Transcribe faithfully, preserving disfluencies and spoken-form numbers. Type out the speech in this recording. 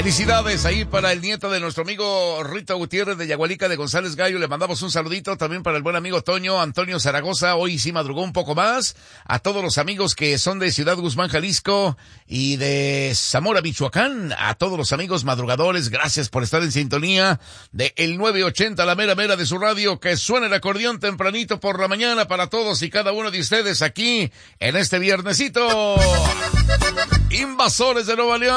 Felicidades ahí para el nieto de nuestro amigo Rito Gutiérrez de Yagualica de González Gallo. Le mandamos un saludito también para el buen amigo Toño Antonio Zaragoza. Hoy sí madrugó un poco más. A todos los amigos que son de Ciudad Guzmán, Jalisco y de Zamora, Michoacán. A todos los amigos madrugadores, gracias por estar en sintonía de el nueve ochenta, la mera mera de su radio. Que suene el acordeón tempranito por la mañana para todos y cada uno de ustedes aquí en este viernesito. Invasores de Nueva León.